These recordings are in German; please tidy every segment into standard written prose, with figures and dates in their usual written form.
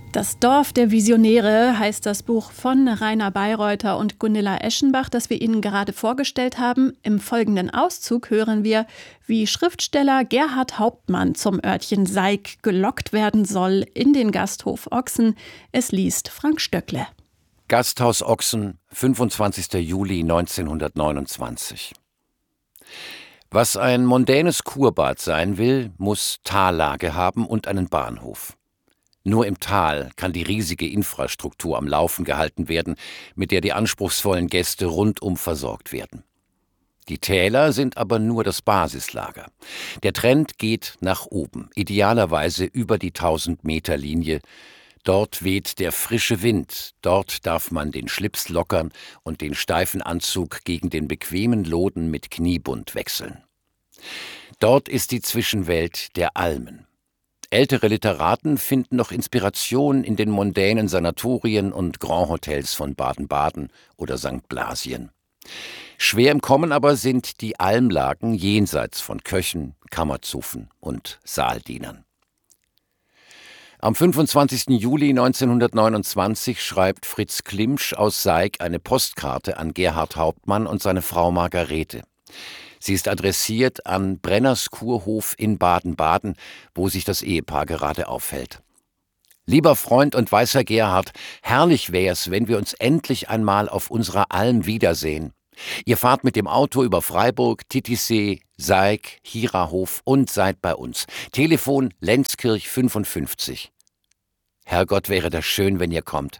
Das Dorf der Visionäre heißt das Buch von Rainer Bayreuther und Gunilla Eschenbach, das wir Ihnen gerade vorgestellt haben. Im folgenden Auszug hören wir, wie Schriftsteller Gerhard Hauptmann zum Örtchen Seig gelockt werden soll in den Gasthof Ochsen. Es liest Frank Stöckle. Gasthaus Ochsen, 25. Juli 1929. Was ein mondänes Kurbad sein will, muss Tallage haben und einen Bahnhof. Nur im Tal kann die riesige Infrastruktur am Laufen gehalten werden, mit der die anspruchsvollen Gäste rundum versorgt werden. Die Täler sind aber nur das Basislager. Der Trend geht nach oben, idealerweise über die 1000-Meter-Linie. Dort weht der frische Wind, dort darf man den Schlips lockern und den steifen Anzug gegen den bequemen Loden mit Kniebund wechseln. Dort ist die Zwischenwelt der Almen. Ältere Literaten finden noch Inspiration in den mondänen Sanatorien und Grand Hotels von Baden-Baden oder St. Blasien. Schwer im Kommen aber sind die Almlagen jenseits von Köchen, Kammerzufen und Saaldienern. Am 25. Juli 1929 schreibt Fritz Klimsch aus Seig eine Postkarte an Gerhard Hauptmann und seine Frau Margarete. Sie ist adressiert an Brenners Kurhof in Baden-Baden, wo sich das Ehepaar gerade aufhält. Lieber Freund und weißer Gerhard, herrlich wär's, wenn wir uns endlich einmal auf unserer Alm wiedersehen. Ihr fahrt mit dem Auto über Freiburg, Titisee, Seig, Hirahof und seid bei uns. Telefon Lenzkirch 55. Herrgott, wäre das schön, wenn ihr kommt.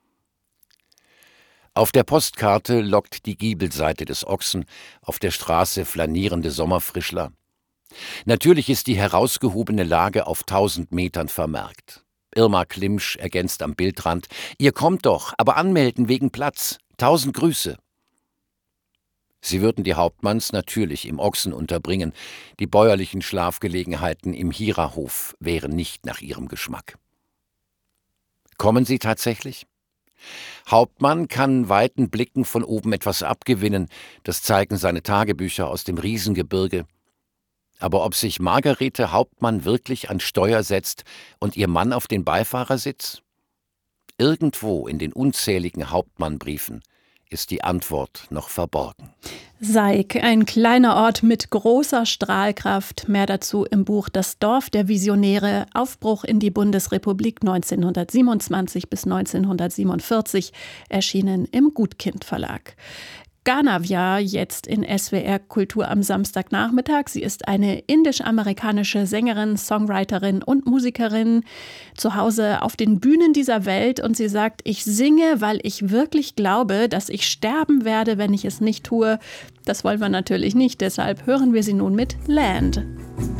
Auf der Postkarte lockt die Giebelseite des Ochsen, auf der Straße flanierende Sommerfrischler. Natürlich ist die herausgehobene Lage auf 1000 Metern vermerkt. Irma Klimsch ergänzt am Bildrand: Ihr kommt doch, aber anmelden wegen Platz. 1000 Grüße. Sie würden die Hauptmanns natürlich im Ochsen unterbringen. Die bäuerlichen Schlafgelegenheiten im Hirahof wären nicht nach ihrem Geschmack. Kommen sie tatsächlich? Hauptmann kann weiten Blicken von oben etwas abgewinnen, das zeigen seine Tagebücher aus dem Riesengebirge. Aber ob sich Margarete Hauptmann wirklich an Steuer setzt und ihr Mann auf den Beifahrersitz? Irgendwo in den unzähligen Hauptmann-Briefen ist die Antwort noch verborgen. Seig, ein kleiner Ort mit großer Strahlkraft. Mehr dazu im Buch Das Dorf der Visionäre, Aufbruch in die Bundesrepublik 1927 bis 1947, erschienen im Gutkind Verlag. Ganavia jetzt in SWR Kultur am Samstagnachmittag. Sie ist eine indisch-amerikanische Sängerin, Songwriterin und Musikerin, zu Hause auf den Bühnen dieser Welt. Und sie sagt, ich singe, weil ich wirklich glaube, dass ich sterben werde, wenn ich es nicht tue. Das wollen wir natürlich nicht, deshalb hören wir sie nun mit Land.